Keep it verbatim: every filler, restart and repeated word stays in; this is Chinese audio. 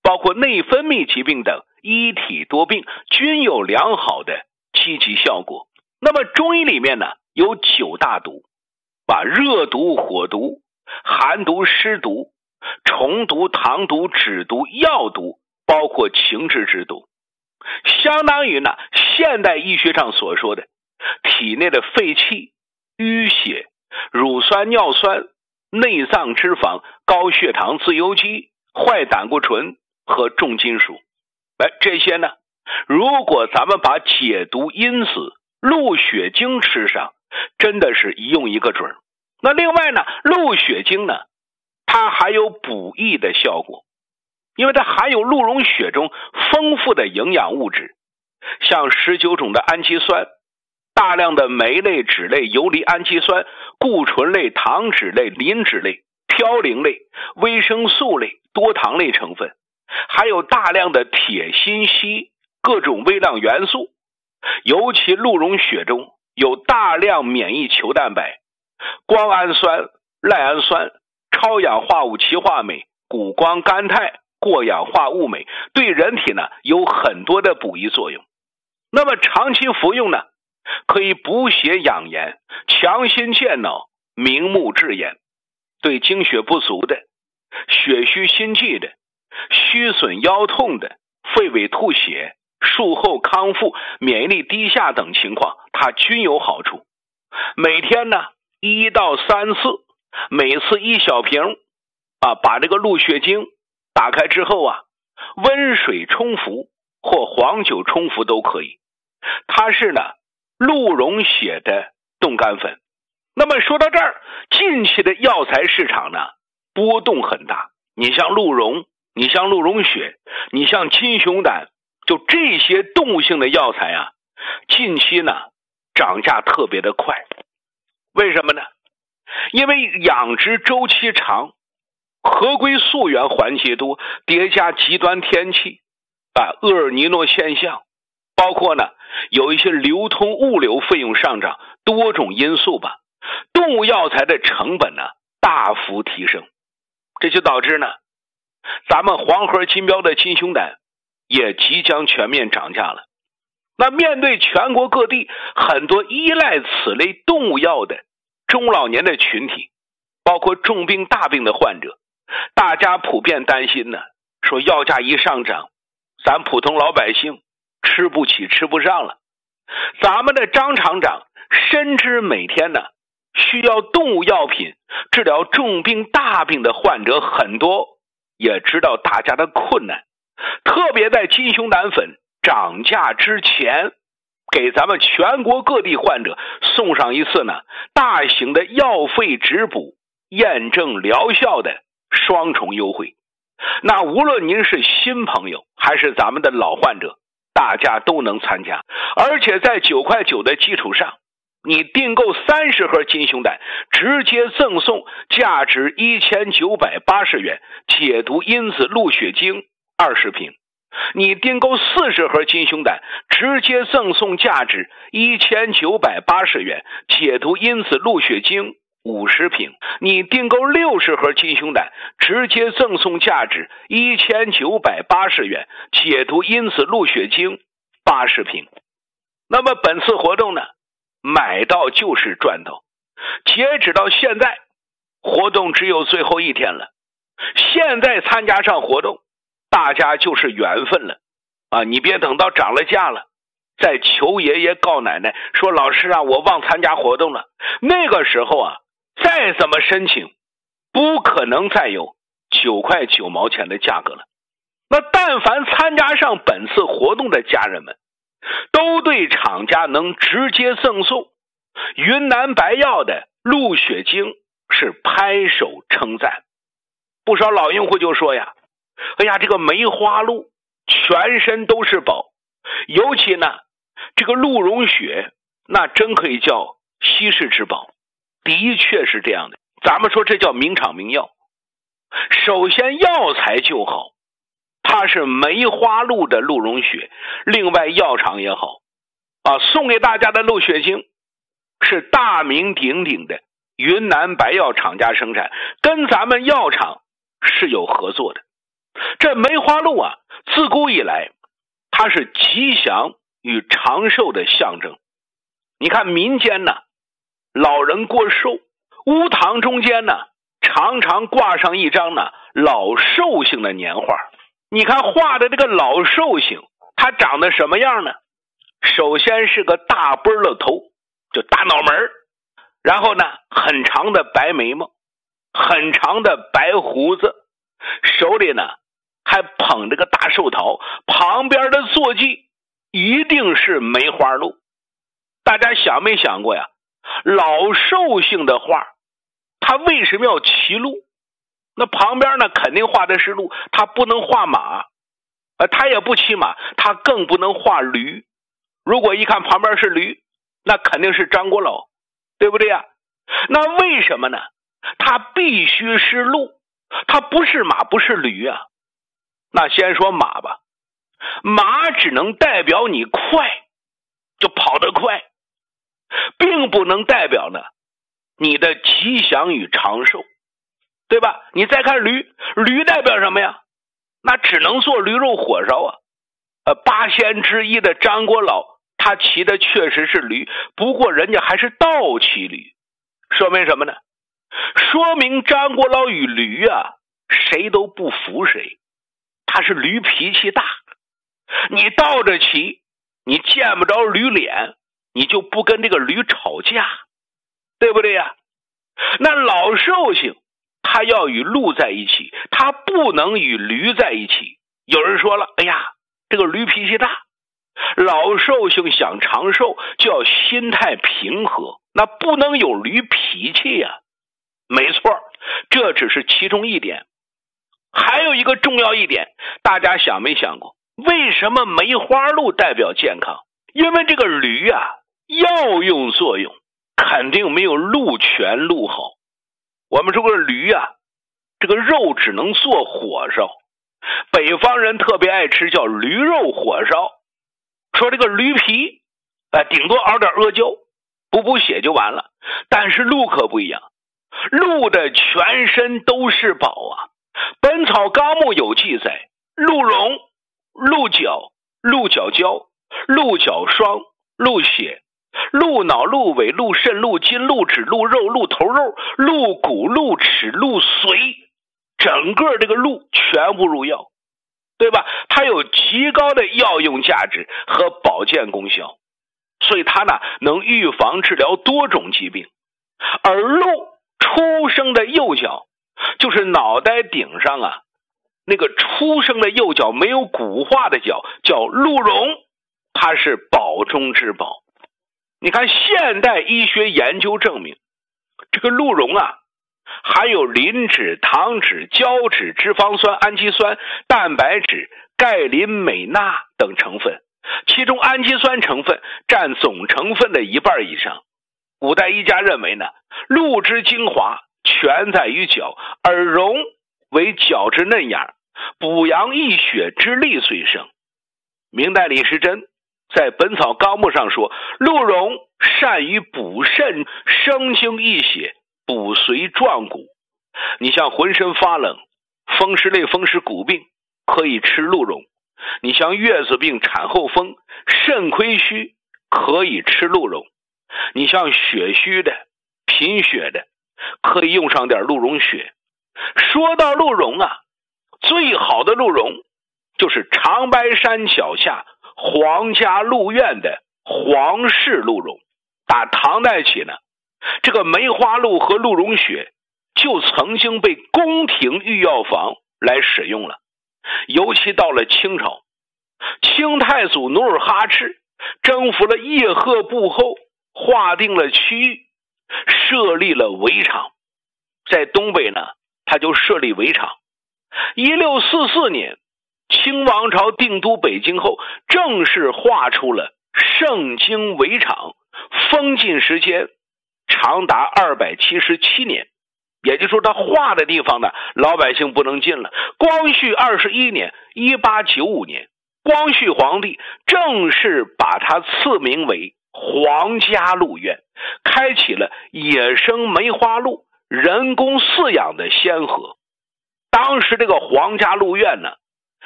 包括内分泌疾病等一体多病均有良好的积极效果。那么中医里面呢有九大毒，把热毒、火毒、寒毒、湿毒、虫毒、糖毒、脂毒、药毒，包括情志之毒，相当于呢现代医学上所说的体内的废气、淤血、乳酸、尿酸、内脏脂肪、高血糖、自由基、坏胆固醇和重金属。哎，这些呢如果咱们把解毒因子鹿血精吃上，真的是一用一个准。那另外呢，鹿血精呢它还有补益的效果，因为它含有鹿茸血中丰富的营养物质，像十九种的氨基酸，大量的酶类、脂类、游离氨基酸、固醇类、糖脂类、磷脂类、嘌呤类、维生素类、多糖类成分，还有大量的铁、锌、硒各种微量元素。尤其鹿茸血中有大量免疫球蛋白、胱氨酸、赖氨酸、超氧化物歧化酶、谷胱甘肽、过氧化物酶，对人体呢有很多的补益作用。那么长期服用呢，可以补血养颜、强心健脑、明目治眼，对精血不足的、血虚心悸的、虚损腰痛的、肺痿吐血、术后康复、免疫力低下等情况，它均有好处。每天呢一到三次，每次一小瓶啊，把这个鹿血精打开之后啊，温水冲服或黄酒冲服都可以。它是呢鹿茸血的冻干粉。那么说到这儿，近期的药材市场呢波动很大，你像鹿茸，你像鹿茸血，你像金熊胆，就这些动物性的药材啊，近期呢涨价特别的快。为什么呢？因为养殖周期长，合规溯源环节多，叠加极端天气啊，厄尔尼诺现象，包括呢有一些流通物流费用上涨，多种因素吧，动物药材的成本呢大幅提升，这就导致呢咱们黄河金标的金熊胆也即将全面涨价了。那面对全国各地很多依赖此类动物药的中老年的群体，包括重病大病的患者，大家普遍担心呢，说药价一上涨，咱普通老百姓吃不起吃不上了。咱们的张厂长深知每天呢需要动物药品治疗重病大病的患者很多，也知道大家的困难，特别在金熊胆粉涨价之前，给咱们全国各地患者送上一次呢大型的药费质补验证疗效的双重优惠。那无论您是新朋友还是咱们的老患者，大家都能参加。而且在九块九的基础上，你订购三十盒金熊胆，直接赠送价值一千九百八十元解毒因子鹿血精二十瓶。你订购四十盒金熊胆，直接赠送价值一千九百八十元解毒因子鹿血精五十瓶。你订购六十盒金熊胆，直接赠送价值一千九百八十元解毒因子鹿血精八十瓶。那么本次活动呢，买到就是赚到。截止到现在，活动只有最后一天了。现在参加上活动，大家就是缘分了啊！你别等到涨了价了，再求爷爷告奶奶说老师啊，我忘参加活动了。那个时候啊，再怎么申请，不可能再有九块九毛钱的价格了。那但凡参加上本次活动的家人们，都对厂家能直接赠送云南白药的鹿血精是拍手称赞。不少老用户就说呀，哎呀，这个梅花鹿全身都是宝，尤其呢这个鹿茸血那真可以叫稀世之宝。的确是这样的，咱们说这叫名厂名药。首先药材就好，它是梅花鹿的鹿茸血，另外药厂也好啊，送给大家的鹿血精是大名鼎鼎的云南白药厂家生产，跟咱们药厂是有合作的。 这梅花鹿啊，自古以来它是吉祥与长寿的象征。你看民间呢，老人过寿，屋堂中间呢常常挂上一张呢老寿星的年画。你看画的这个老寿星，他长得什么样呢？首先是个大波的头，就大脑门，然后呢很长的白眉毛，很长的白胡子，手里呢还捧着个大寿桃，旁边的坐骑一定是梅花鹿。大家想没想过呀，老寿星的画他为什么要骑鹿？那旁边呢肯定画的是鹿，他不能画马，呃，他也不骑马，他更不能画驴。如果一看旁边是驴，那肯定是张国老，对不对呀？那为什么呢？他必须是鹿，他不是马不是驴啊。那先说马吧，马只能代表你快，就跑得快，并不能代表呢你的吉祥与长寿，对吧？你再看驴，驴代表什么呀？那只能做驴肉火烧啊。呃，八仙之一的张国老，他骑的确实是驴，不过人家还是倒骑驴，说明什么呢？说明张国老与驴啊，谁都不服谁。他是驴脾气大，你倒着骑，你见不着驴脸，你就不跟这个驴吵架，对不对呀？那老寿星他要与鹿在一起，他不能与驴在一起。有人说了，哎呀，这个驴脾气大，老寿星想长寿就要心态平和，那不能有驴脾气呀。没错，这只是其中一点。还有一个重要一点，大家想没想过，为什么梅花鹿代表健康？因为这个驴啊，药用作用肯定没有鹿全鹿好。我们说个驴啊，这个肉只能做火烧，北方人特别爱吃叫驴肉火烧。说这个驴皮，呃，顶多熬点阿胶，补补血就完了。但是鹿可不一样，鹿的全身都是宝啊。本草纲目有记载，鹿茸、鹿角、鹿角胶、鹿角霜、鹿血、鹿脑、鹿尾、鹿肾、鹿筋、鹿脂、鹿肉、鹿头肉、鹿骨、鹿齿、鹿髓，整个这个鹿全部入药，对吧？它有极高的药用价值和保健功效，所以它呢能预防治疗多种疾病。而鹿出生的右脚，就是脑袋顶上啊那个出生的右脚没有骨化的脚，叫鹿茸，它是宝中之宝。你看现代医学研究证明，这个鹿茸啊含有磷脂、糖脂、胶质、脂肪酸、氨基酸、蛋白质、钙、磷、镁、钠等成分，其中氨基酸成分占总成分的一半以上。古代医家认为呢，鹿之精华全在于角，而茸为角之嫩芽，补阳益血之力虽生。明代李时珍在《本草纲目》上说，鹿茸善于补肾、生精益血、补髓壮骨。你像浑身发冷、风湿类风湿骨病，可以吃鹿茸；你像月子病、产后风、肾亏虚，可以吃鹿茸；你像血虚的、贫血的，可以用上点鹿茸血。说到鹿茸啊，最好的鹿茸就是长白山脚下皇家鹿苑的皇氏鹿茸。打唐代起呢，这个梅花鹿和鹿茸血就曾经被宫廷御药房来使用了。尤其到了清朝，清太祖努尔哈赤征服了叶赫部后，划定了区域，设立了围场。在东北呢，他就设立围场。一六四四年，清王朝定都北京后，正式划出了盛京围场，封禁时间长达二百七十七年。也就是说，他划的地方呢，老百姓不能进了。光绪二十一年一八九五年，光绪皇帝正式把它赐名为皇家鹿苑，开启了野生梅花鹿人工饲养的先河。 当时这个皇家鹿苑呢，